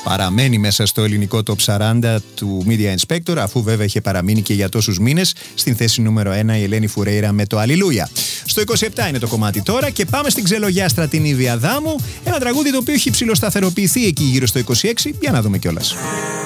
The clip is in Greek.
παραμένει μέσα στο ελληνικό top 40 του Media Inspector, αφού βέβαια είχε παραμείνει και για τόσους μήνες στην θέση νούμερο 1 η Ελένη Φουρέιρα με το Αλληλούια. Στο 27 είναι το κομμάτι τώρα και πάμε στην ξελογιάστρα την Ivy Adamou, ένα τραγούδι το οποίο έχει ψηλοσταθεροποιηθεί εκεί γύρω στο 26, για να δούμε κιόλας.